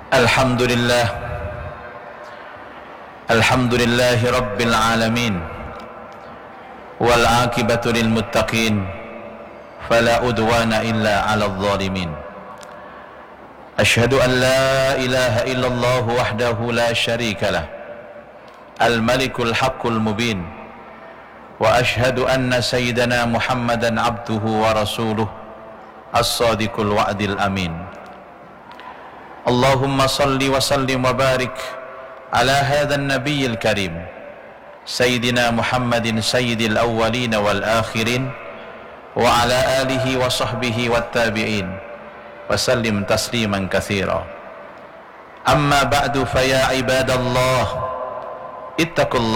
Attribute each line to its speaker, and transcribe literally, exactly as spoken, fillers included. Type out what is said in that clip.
Speaker 1: الحمد لله الحمد لله رب العالمين والعاقبة للمتقين فلا عدوان إلا على الظالمين أشهد أن لا إله إلا الله وحده لا شريك له الملك الحق المبين وأشهد أن سيدنا محمدا عبده ورسوله الصادق الوعد الأمين اللهم صل وسلم وبارك على هذا النبي الكريم سيدنا محمد سيد الأولين والآخرين وعلى آله وصحبه والتابعين وسلم تسليما كثيرا أما بعد فيا عباد الله اتقوا الله